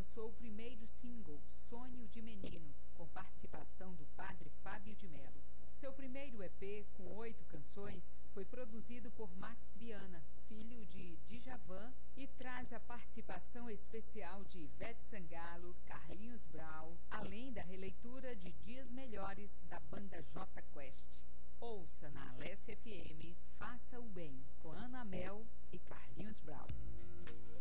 lançou o primeiro single, Sonho de Menino, com participação do padre Fábio de Mello. Seu primeiro EP, com 8 canções, foi produzido por Max Viana, filho de Djavan, e traz a participação especial de Ivete Sangalo, Carlinhos Brau, além da releitura